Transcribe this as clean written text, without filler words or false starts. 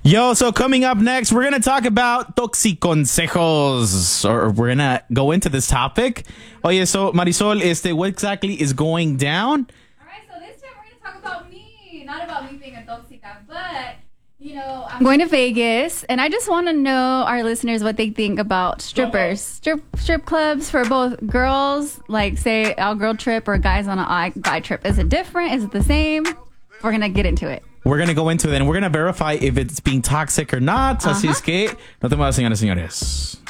Yo, so coming up next, we're going to talk about toxiconsejos, or we're going to go into this topic. Oye, so Marisol, what exactly is going down? All right, so this time we're going to talk about me. Not about me being a toxica, but, I'm going to Vegas, and I just want to know our listeners what they think about strippers. Strip clubs for both girls, like, say, a girl trip, or guys on a guy trip. Is it different? Is it the same? We're going to get into it. We're going to go into it, and we're going to verify if it's being toxic or not. Así es que, no te muevas, señores.